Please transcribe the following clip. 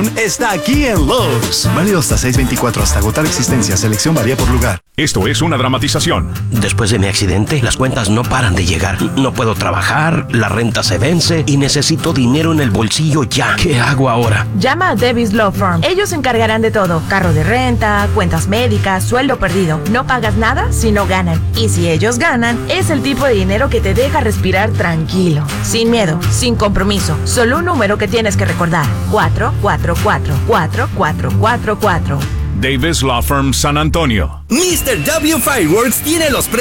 Está aquí en Lowe's. Válido hasta 6/24 hasta agotar existencia. Selección varía por lugar. Esto es una dramatización. Después de mi accidente, las cuentas no paran de llegar. No puedo trabajar, la renta se vence y necesito dinero en el bolsillo ya. ¿Qué hago ahora? Llama a Davis Law Firm. Ellos se encargarán de todo. Carro de renta, cuentas médicas, sueldo perdido. No pagas nada si no ganan. Y si ellos ganan, es el tipo de dinero que te deja respirar tranquilo. Sin miedo, sin compromiso. Solo un número que tienes que recordar. 444-4444. Davis Law Firm San Antonio. Mr. W Fireworks tiene los precios